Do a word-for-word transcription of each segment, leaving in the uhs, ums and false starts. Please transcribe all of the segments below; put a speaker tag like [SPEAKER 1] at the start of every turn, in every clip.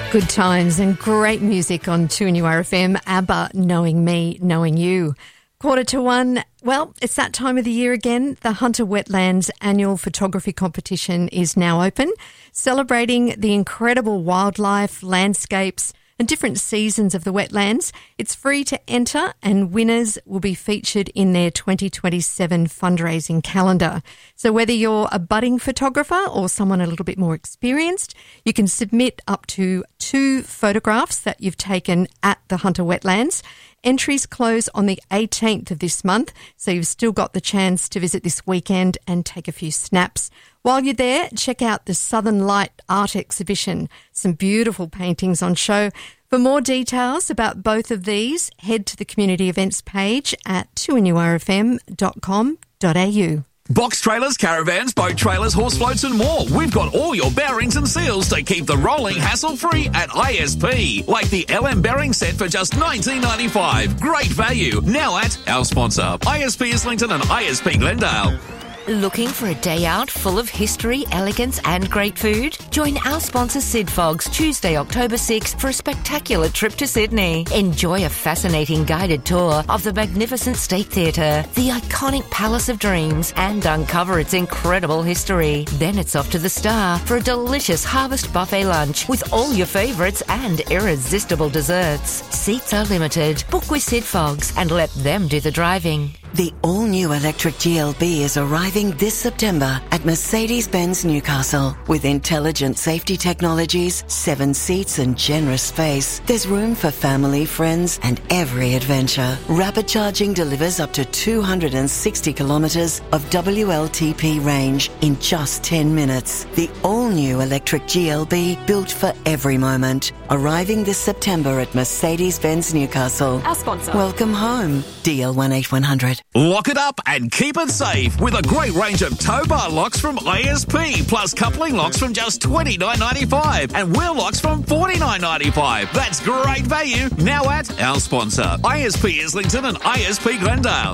[SPEAKER 1] Good times and great music on two N U R F M. ABBA, Knowing Me, Knowing You. Quarter to one. Well, it's that time of the year again. The Hunter Wetlands annual photography competition is now open, celebrating the incredible wildlife, landscapes and different seasons of the wetlands. It's free to enter and winners will be featured in their twenty twenty-seven fundraising calendar. So whether you're a budding photographer or someone a little bit more experienced, you can submit up to two photographs that you've taken at the Hunter Wetlands. Entries close on the eighteenth of this month, so you've still got the chance to visit this weekend and take a few snaps. While you're there, check out the Southern Light Art Exhibition. Some beautiful paintings on show. For more details about both of these, head to the community events page at two N U R F M dot com dot a u.
[SPEAKER 2] Box trailers, caravans, boat trailers, horse floats and more. We've got all your bearings and seals to keep the rolling hassle-free at I S P. Like the L M bearing set for just nineteen ninety-five. Great value. Now at our sponsor, I S P Islington and I S P Glendale.
[SPEAKER 3] Looking for a day out full of history, elegance and great food? Join our sponsor Sid Fogg's Tuesday, October sixth for a spectacular trip to Sydney. Enjoy a fascinating guided tour of the magnificent State Theatre, the iconic Palace of Dreams, and uncover its incredible history. Then it's off to the Star for a delicious harvest buffet lunch with all your favourites and irresistible desserts. Seats are limited. Book with Sid Fogg's and let them do the driving.
[SPEAKER 4] The all-new electric G L B is arriving this September at Mercedes-Benz Newcastle. With intelligent safety technologies, seven seats and generous space, there's room for family, friends and every adventure. Rapid charging delivers up to two hundred sixty kilometres of W L T P range in just ten minutes. The all-new electric G L B, built for every moment. Arriving this September at Mercedes-Benz Newcastle.
[SPEAKER 5] Our sponsor.
[SPEAKER 4] Welcome home. D L one eight one hundred.
[SPEAKER 2] Lock it up and keep it safe with a great range of tow bar locks from I S P, plus coupling locks from just twenty-nine ninety-five and wheel locks from forty-nine ninety-five. That's great value. Now at our sponsor, I S P Islington and I S P Glendale.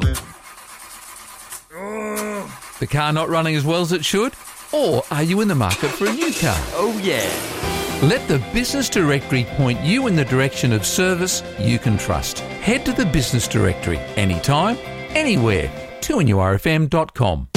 [SPEAKER 6] The car not running as well as it should? Or are you in the market for a new car?
[SPEAKER 7] Oh yeah.
[SPEAKER 6] Let the Business Directory point you in the direction of service you can trust. Head to the Business Directory anytime, anywhere. two N U R F M dot com.